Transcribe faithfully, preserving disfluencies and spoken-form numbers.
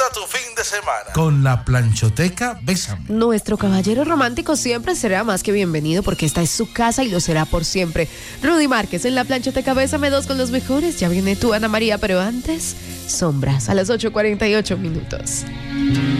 tu fin de semana. Con la planchoteca Bésame. Nuestro caballero romántico siempre será más que bienvenido porque esta es su casa y lo será por siempre. Rudy Márquez en la planchoteca Bésame dos con los mejores. Ya viene tú, Ana María, pero antes, Sombras a las ocho cuarenta y ocho minutos.